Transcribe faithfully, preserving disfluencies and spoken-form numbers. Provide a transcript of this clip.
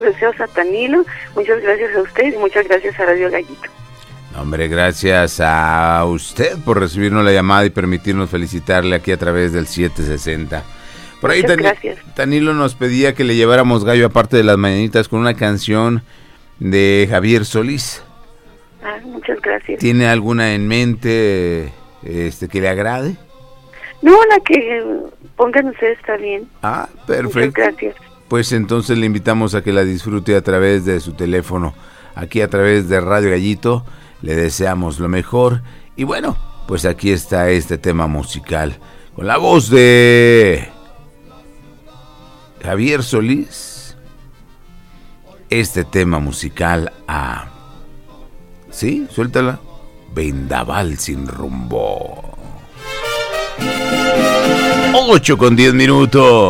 Deseos a Tanilo, muchas gracias a usted y muchas gracias a Radio Gallito. Hombre, gracias a usted por recibirnos la llamada y permitirnos felicitarle aquí a través del siete sesenta. Por ahí Muchas Tani- gracias. Tanilo nos pedía que le lleváramos gallo aparte de las mañanitas con una canción de Javier Solís. Ah, muchas gracias. ¿Tiene alguna en mente este que le agrade? No, la que pongan ustedes está bien. Ah, Muchas perfecto. gracias. Pues entonces le invitamos a que la disfrute a través de su teléfono, aquí a través de Radio Gallito. Le deseamos lo mejor. Y bueno, pues aquí está este tema musical, con la voz de Javier Solís. Este tema musical a... ¿Sí? Suéltala. Vendaval sin rumbo. ocho con diez minutos.